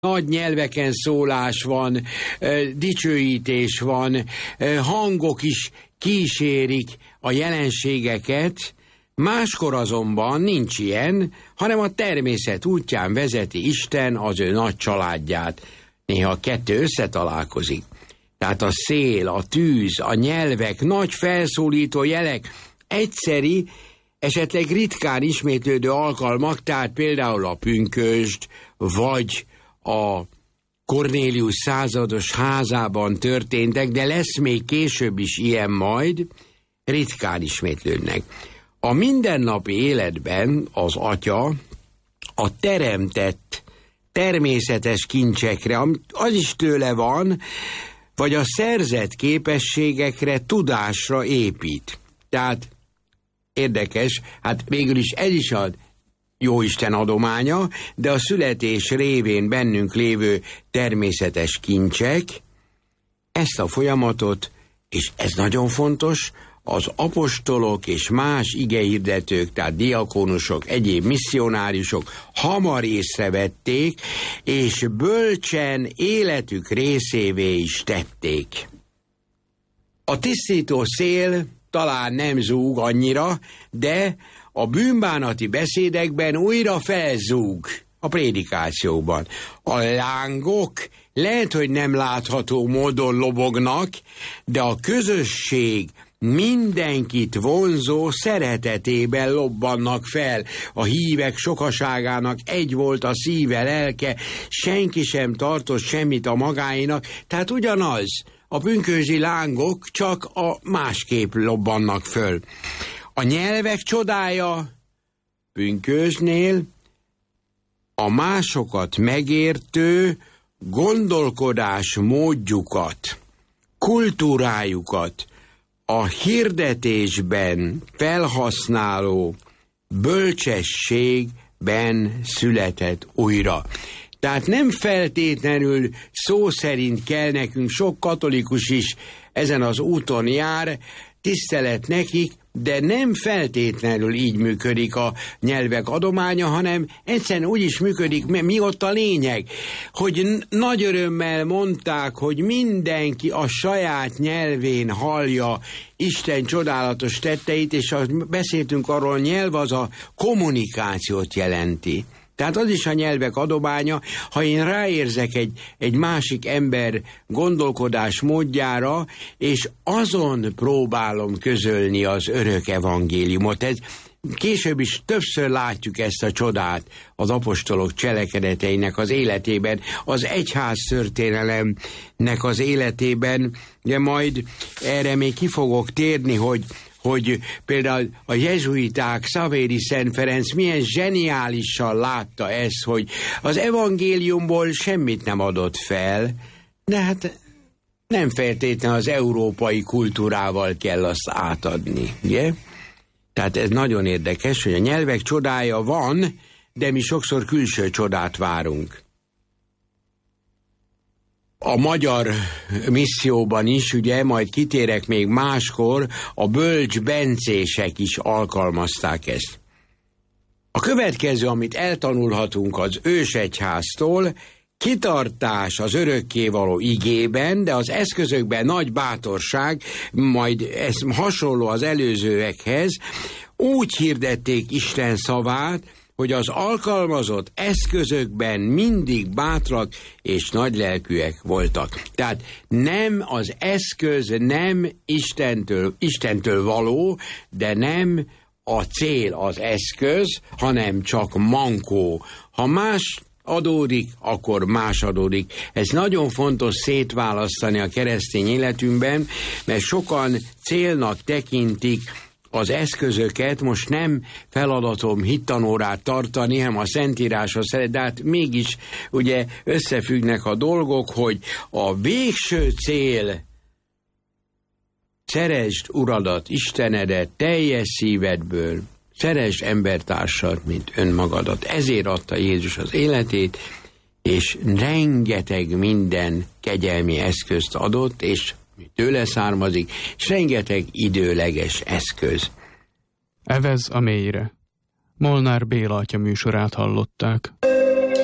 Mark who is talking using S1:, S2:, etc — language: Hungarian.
S1: nagy nyelveken szólás van, dicsőítés van, hangok is kísérik a jelenségeket, máskor azonban nincs ilyen, hanem a természet útján vezeti Isten az ő nagy családját. Néha a kettő összetalálkozik. Tehát a szél, a tűz, a nyelvek, nagy felszólító jelek, egyszeri, esetleg ritkán ismétlődő alkalmak, tehát például a pünkösd, vagy a Kornélius százados házában történtek, de lesz még később is ilyen majd, ritkán ismétlődnek. A mindennapi életben az Atya a teremtett természetes kincsekre, az is tőle van, vagy a szerzett képességekre, tudásra épít. Tehát érdekes, hát végül is ez is a Jóisten adománya, de a születés révén bennünk lévő természetes kincsek ezt a folyamatot, és ez nagyon fontos, az apostolok és más igehirdetők, tehát diakónusok, egyéb misszionáriusok hamar észrevették, és bölcsen életük részévé is tették. A tisztító szél talán nem zúg annyira, de a bűnbánati beszédekben újra felzúg a prédikációkban. A lángok lehet, hogy nem látható módon lobognak, de a közösség mindenkit vonzó szeretetében lobbannak fel. A hívek sokaságának egy volt a szíve, lelke, senki sem tartott semmit a magáinak, tehát ugyanaz. A pünkösdi lángok csak a másképp lobbannak föl. A nyelvek csodája pünkösdnél a másokat megértő gondolkodás módjukat, kultúrájukat a hirdetésben felhasználó bölcsességben született újra. Tehát nem feltétlenül szó szerint kell nekünk, sok katolikus is ezen az úton jár, tisztelet nekik, de nem feltétlenül így működik a nyelvek adománya, hanem egyszerűen úgy is működik, mert mi ott a lényeg, hogy nagy örömmel mondták, hogy mindenki a saját nyelvén hallja Isten csodálatos tetteit, és beszéltünk arról, hogy nyelv az a kommunikációt jelenti. Tehát az is a nyelvek adománya, ha én ráérzek egy másik ember gondolkodás módjára, és azon próbálom közölni az örök evangéliumot. Később is többször látjuk ezt a csodát az apostolok cselekedeteinek az életében, az egyház történelemnek az életében, de majd erre még ki fogok térni, hogy például a jezsuiták, Xaveri Szent Ferenc milyen zseniálisan látta ezt, hogy az evangéliumból semmit nem adott fel, de hát nem feltétlenül az európai kultúrával kell azt átadni, ugye? Tehát ez nagyon érdekes, hogy a nyelvek csodája van, de mi sokszor külső csodát várunk. A magyar misszióban is, ugye, majd kitérek még máskor, a bölcs bencések is alkalmazták ezt. A következő, amit eltanulhatunk az ősegyháztól, kitartás az örökkévaló igében, de az eszközökben nagy bátorság, majd ez hasonló az előzőekhez, úgy hirdették Isten szavát, hogy az alkalmazott eszközökben mindig bátrak és nagylelkűek voltak. Tehát nem az eszköz, nem Istentől való, de nem a cél az eszköz, hanem csak mankó. Ha más adódik, akkor más adódik. Ez nagyon fontos szétválasztani a keresztény életünkben, mert sokan célnak tekintik az eszközöket, most nem feladatom hittanórát tartani, hanem a Szentíráshoz szeret, de hát mégis ugye összefüggnek a dolgok, hogy a végső cél, szeresd Uradat, Istenedet teljes szívedből, szeresd embertársat, mint önmagadat. Ezért adta Jézus az életét, és rengeteg minden kegyelmi eszközt adott, és tőle származik, és rengeteg időleges eszköz.
S2: Evez a mélyre. Molnár Béla atya műsorát hallották.